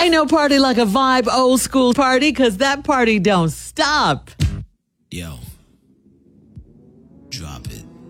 Ain't no party like a vibe old school party, cause that party don't stop. Yo, drop it.